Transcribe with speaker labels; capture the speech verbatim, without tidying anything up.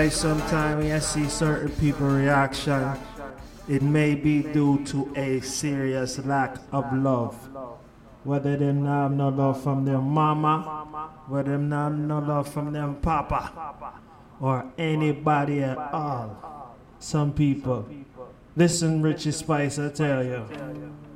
Speaker 1: Sometimes when I see certain people reaction, it may be due to a serious lack of love. Whether them not have no love from their mama, whether them not have no love from them papa, or anybody at all. Some people. Listen, Richie Spice, I tell you.